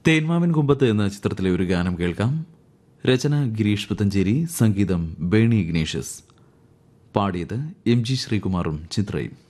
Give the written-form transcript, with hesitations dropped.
തേന്മാവിൻ കുമ്പത്ത് എന്ന ചിത്രത്തിലെ ഒരു ഗാനം കേൾക്കാം. രചന ഗിരീഷ് പുത്തഞ്ചേരി, സംഗീതം ബേണി ഇഗ്നേഷ്യസ്, പാടിയത് എം ജി ശ്രീകുമാറും ചിത്രയും.